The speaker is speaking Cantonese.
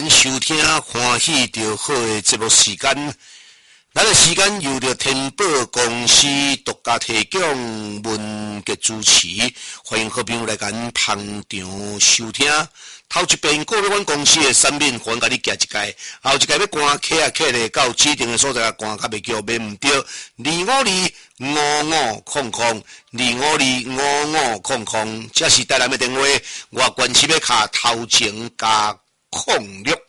咱收听欢喜着好的节目时间。咱的时间由着天宝公司独家提供，文杰主持，欢迎好朋友来咱捧场收听。头一遍购入阮公司的产品，还甲你寄一届，后一届要赶客咧，到指定的所在赶较袂叫买唔着。2525500，2525500，这是台南的电话，外关系要卡头前加06。